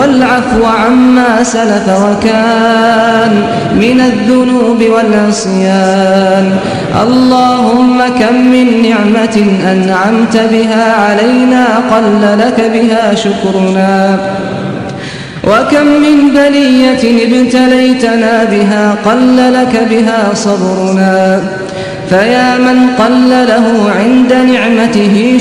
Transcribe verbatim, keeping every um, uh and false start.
والعفو عما سلف وكان من الذنوب والعصيان. اللهم كم من نعمة أنعمت بها علينا قل لك بها شكرنا، وكم من بلية ابتليتنا بها قل لك بها صبرنا. فيا من قل له عند نعمته